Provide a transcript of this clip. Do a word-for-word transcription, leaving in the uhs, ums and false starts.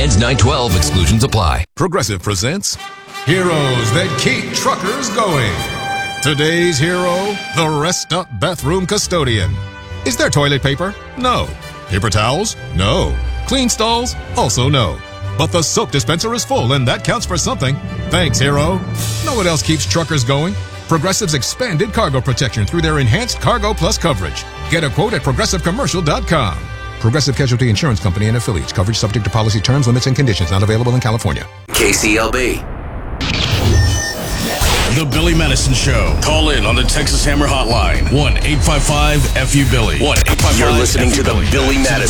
Lines nine twelve. Exclusions apply. Progressive presents Heroes That Keep Truckers Going. Today's hero, the Rest Up Bathroom Custodian. Is there toilet paper? No. Paper towels? No. Clean stalls? Also no. But the soap dispenser is full, and that counts for something. Thanks, hero. Know what else keeps truckers going? Progressive's expanded cargo protection through their enhanced Cargo Plus coverage. Get a quote at progressive commercial dot com. Progressive Casualty Insurance Company and affiliates. Coverage subject to policy terms, limits, and conditions. Not available in California. K C L B. The Billy Madison Show. Call in on the Texas Hammer Hotline. one eight five five F U Billy. one eight five five You're listening to the Billy Madison